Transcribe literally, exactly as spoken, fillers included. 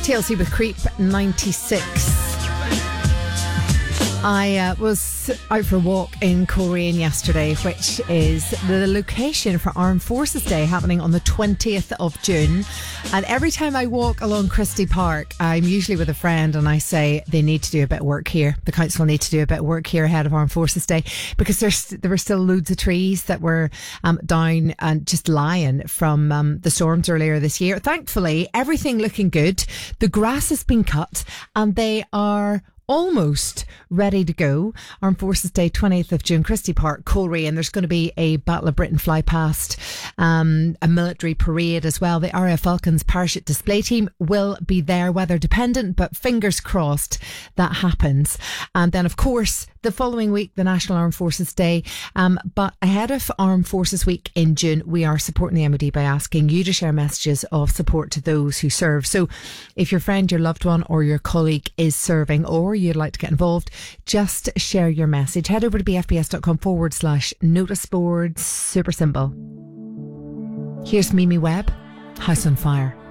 T L C with Creep ninety-six. I uh, was out for a walk in Coleraine yesterday, which is the location for Armed Forces Day, happening on the twentieth of June. And every time I walk along Christie Park, I'm usually with a friend and I say they need to do a bit of work here. The council need to do a bit of work here ahead of Armed Forces Day, because there's there were still loads of trees that were um, down and just lying from um, the storms earlier this year. Thankfully, everything looking good. The grass has been cut and they are almost ready to go. Armed Forces Day, twentieth of June, Christie Park, Coleraine. There's going to be a Battle of Britain fly past, um, a military parade as well. The R A F Falcons parachute display team will be there, weather dependent, but fingers crossed that happens. And then, of course, the following week, the National Armed Forces Day. Um, but ahead of Armed Forces Week in June, we are supporting the M O D by asking you to share messages of support to those who serve. So if your friend, your loved one or your colleague is serving, or you'd like to get involved, just share your message. Head over to bfbs.com forward slash notice boards. Super simple. Here's Mimi Webb, House on Fire.